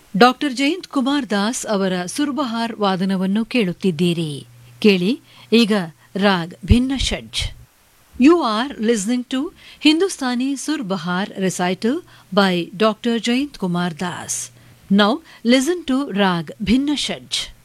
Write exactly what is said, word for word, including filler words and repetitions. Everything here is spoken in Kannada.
ಡಾಕ್ಟರ್ ಜಯಂತ್ ಕುಮಾರ್ ದಾಸ್ ಅವರ ಸುರ್ಬಹಾರ್ ವಾದನವನ್ನು ಕೇಳುತ್ತಿದ್ದೀರಿ. ಕೇಳಿ ಈಗ ರಾಗ್ ಭಿನ್ನ ಷಡ್ಜ್. You are listening to Hindustani ಸುರ್ಬಹಾರ್ ರೆಸೈಟಲ್ by doctor Jayant Kumar Das. Now listen to raag ಭಿನ್ನ ಷಡ್ಜ್.